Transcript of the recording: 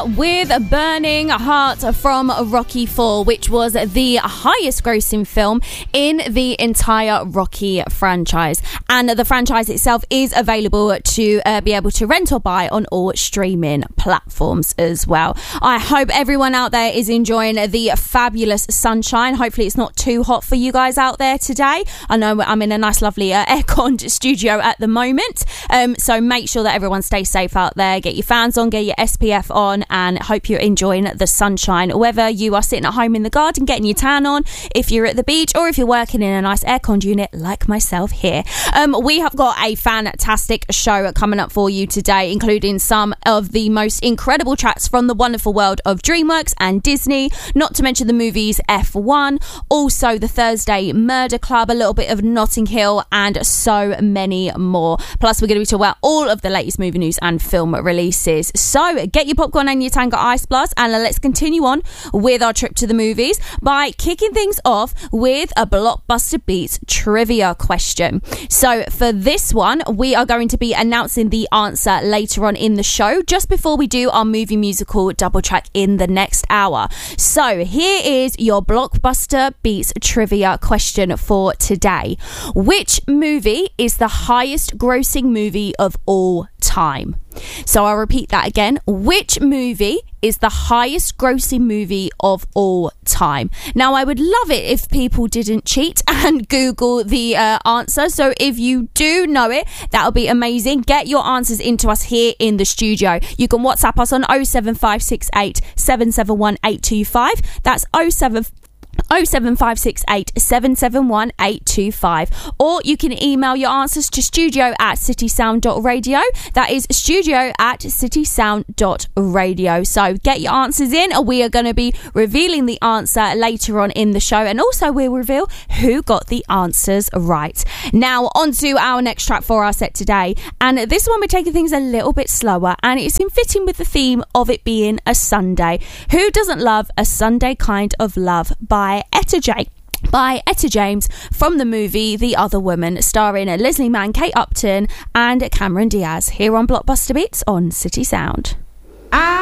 with Burning Heart from Rocky IV, which was the highest grossing film in the entire Rocky franchise. And the franchise itself is available to be able to rent or buy on all streaming platforms as well. I hope everyone out there is enjoying the fabulous sunshine. Hopefully it's not too hot for you guys out there today. I know I'm in a nice lovely air-conned studio at the moment, so make sure that everyone stays safe out there. Get your fans on, get your SPF on, and hope you're enjoying the sunshine. Whether you are sitting at home in the garden getting your tan on, if you're at the beach, or if you're working in a nice air-conned unit like myself here. We have got a fantastic show coming up for you today, including some of the most incredible tracks from the wonderful world of DreamWorks and Disney, not to mention the movies F1, also the Thursday Murder Club, a little bit of Notting Hill, and so many more. Plus, we're going to be talking about all of the latest movie news and film releases. So get your popcorn and your Tango Ice Blast, and let's continue on with our trip to the movies by kicking things off with a Blockbuster Beats trivia question. So for this one, we are going to be announcing the answer later on in the show, just before we do our movie musical double track in the next hour. So here is your Blockbuster Beats trivia question for today. Which movie is the highest grossing movie of all time? So I'll repeat that again. Which movie is the highest grossing movie of all time? Now, I would love it if people didn't cheat and Google the answer. So if you do know it, that would be amazing. Get your answers into us here in the studio. You can WhatsApp us on 07568 771 825. That's 07568 771 825, or you can email your answers to studio@citysound.radio. That is studio@citysound.radio. So get your answers in, and we are going to be revealing the answer later on in the show, and also we'll reveal who got the answers right. Now on to our next track for our set today, and this one we're taking things a little bit slower, and it's in fitting with the theme of it being a Sunday. Who doesn't love a Sunday kind of love by Etta James from the movie The Other Woman, starring Leslie Mann, Kate Upton and Cameron Diaz, here on Blockbuster Beats on City Sound.